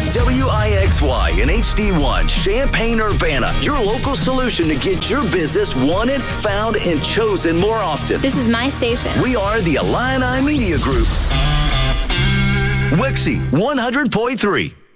WIXY and HD1, Champaign-Urbana, your local solution to get your business wanted, found, and chosen more often. This is my station. We are the Illini Media Group. WIXY 100.3.